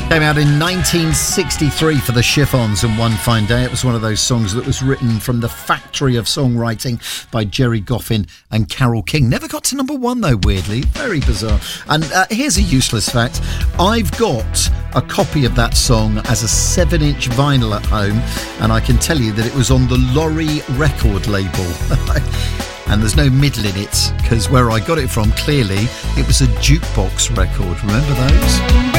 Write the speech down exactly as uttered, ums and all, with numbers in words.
Came out in nineteen sixty-three for the Chiffons and One Fine Day. It was one of those songs that was written from the factory of songwriting by Jerry Goffin and Carole King. Never got to number one, though, weirdly. Very bizarre. And uh, here's a useless fact. I've got a copy of that song as a seven-inch vinyl at home, and I can tell you that it was on the Lorry record label. And there's no middle in it, because where I got it from, clearly, it was a jukebox record. Remember those?